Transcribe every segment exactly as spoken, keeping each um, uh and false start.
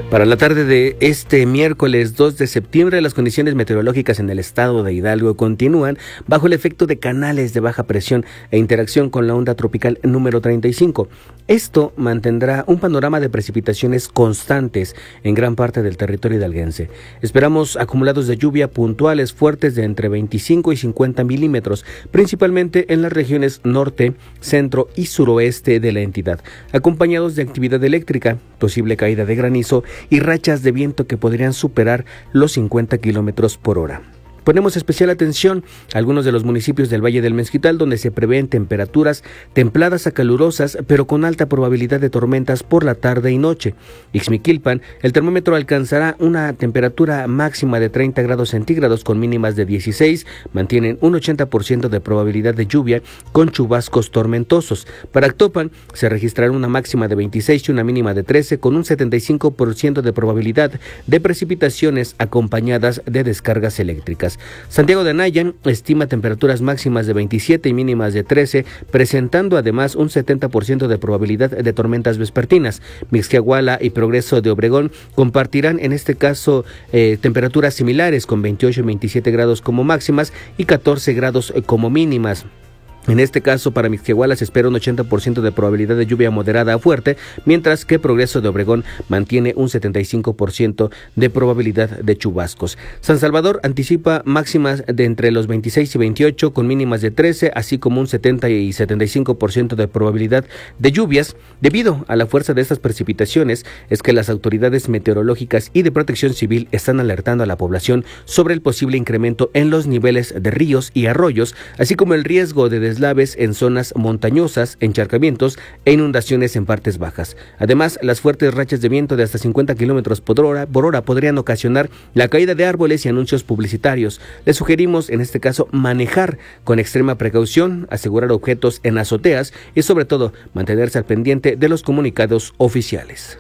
Para la tarde de este miércoles dos de septiembre, las condiciones meteorológicas en el estado de Hidalgo continúan bajo el efecto de canales de baja presión e interacción con la onda tropical número treinta y cinco. Esto mantendrá un panorama de precipitaciones constantes en gran parte del territorio hidalguense. Esperamos acumulados de lluvia puntuales fuertes de entre veinticinco y cincuenta milímetros, principalmente en las regiones norte, centro y suroeste de la entidad, acompañados de actividad eléctrica, posible caída de granizo y rachas de viento que podrían superar los cincuenta kilómetros por hora. Ponemos especial atención a algunos de los municipios del Valle del Mezquital, donde se prevén temperaturas templadas a calurosas, pero con alta probabilidad de tormentas por la tarde y noche. Ixmiquilpan, el termómetro alcanzará una temperatura máxima de treinta grados centígrados con mínimas de dieciséis, mantienen un ochenta por ciento de probabilidad de lluvia con chubascos tormentosos. Para Actopan se registrará una máxima de veintiséis y una mínima de trece, con un setenta y cinco por ciento de probabilidad de precipitaciones acompañadas de descargas eléctricas. Santiago de Anaya estima temperaturas máximas de veintisiete y mínimas de trece, presentando además un setenta por ciento de probabilidad de tormentas vespertinas. Mixquiahuala y Progreso de Obregón compartirán en este caso eh, temperaturas similares con veintiocho y veintisiete grados como máximas y catorce grados como mínimas. En este caso, para Mixquiahuala se espera un ochenta por ciento de probabilidad de lluvia moderada a fuerte, mientras que Progreso de Obregón mantiene un setenta y cinco por ciento de probabilidad de chubascos. San Salvador anticipa máximas de entre los veintiséis y veintiocho, con mínimas de trece, así como un setenta y setenta y cinco por ciento de probabilidad de lluvias. Debido a la fuerza de estas precipitaciones, es que las autoridades meteorológicas y de protección civil están alertando a la población sobre el posible incremento en los niveles de ríos y arroyos, así como el riesgo de deslaves en zonas montañosas, encharcamientos e inundaciones en partes bajas. Además, las fuertes rachas de viento de hasta cincuenta kilómetros por hora, por hora podrían ocasionar la caída de árboles y anuncios publicitarios. Les sugerimos, en este caso, manejar con extrema precaución, asegurar objetos en azoteas y, sobre todo, mantenerse al pendiente de los comunicados oficiales.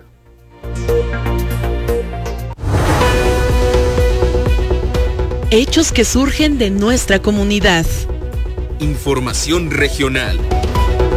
Hechos que surgen de nuestra comunidad. Información regional.